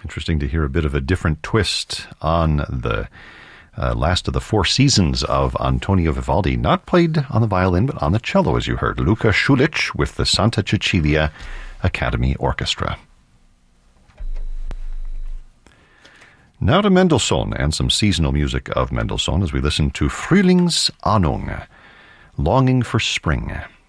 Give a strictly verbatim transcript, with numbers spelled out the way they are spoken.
Interesting to hear a bit of a different twist on the uh, last of the four seasons of Antonio Vivaldi, not played on the violin, but on the cello, as you heard. Luka Schulich with the Santa Cecilia Academy Orchestra. Now to Mendelssohn and some seasonal music of Mendelssohn as we listen to Frühlingsahnung, Longing for Spring.